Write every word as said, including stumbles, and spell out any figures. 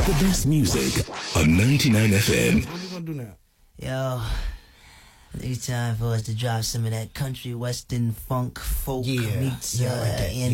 The best music on ninety-nine F M. What are we gonna do now? Yo, I think it's time for us to drop some of that country western funk folk Yeah, meets yeah, uh, like that, N